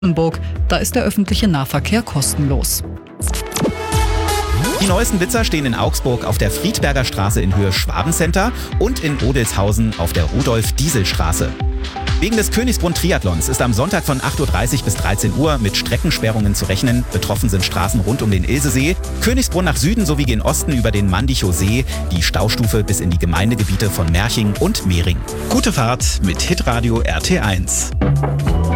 Brandenburg. Da ist der öffentliche Nahverkehr kostenlos. Die neuesten Blitzer stehen in Augsburg auf der Friedberger Straße in Höhe Schwabencenter und in Odelshausen auf der Rudolf-Diesel-Straße. Wegen des Königsbrunn-Triathlons ist am Sonntag von 8.30 Uhr bis 13 Uhr mit Streckensperrungen zu rechnen. Betroffen sind Straßen rund um den Ilsesee, Königsbrunn nach Süden sowie gen Osten über den Mandichow See, die Staustufe bis in die Gemeindegebiete von Merching und Mehring. Gute Fahrt mit Hitradio RT1.